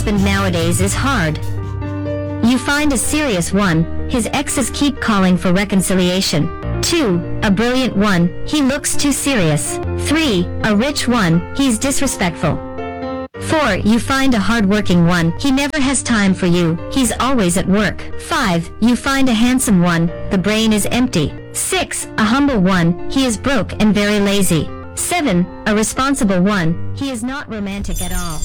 husband nowadays is hard. You find a serious one, his exes keep calling for reconciliation. 2. A brilliant one, he looks too serious. 3. A rich one, he's disrespectful. 4. You find a hard-working one, he never has time for you, he's always at work. 5. You find a handsome one, the brain is empty. 6. A humble one, he is broke and very lazy. 7. A responsible one, he is not romantic at all.